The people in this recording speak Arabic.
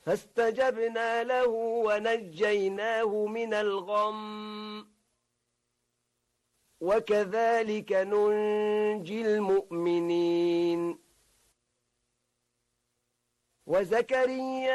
فاستجبنا له ونجيناه من الغم وكذلك ننجي المؤمنين وزكريا